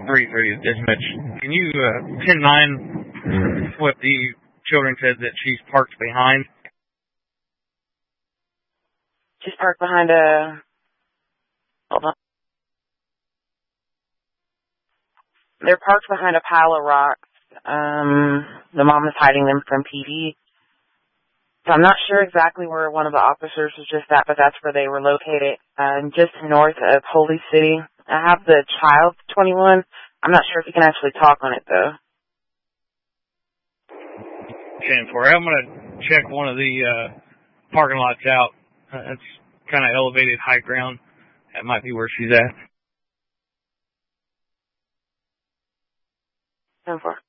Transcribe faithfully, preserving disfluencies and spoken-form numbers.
three three is Mitch. Can you uh, ten nine what the children said that she's parked behind? She's parked behind a... Hold on. They're parked behind a pile of rocks. Um, the mom is hiding them from P D. So I'm not sure exactly where one of the officers was just at, but that's where they were located, um, just north of Holy City. I have the child, twenty-one. I'm not sure if you can actually talk on it, though. ten four. I'm going to check one of the uh, parking lots out. Uh, it's kind of elevated high ground. That might be where she's at. ten four.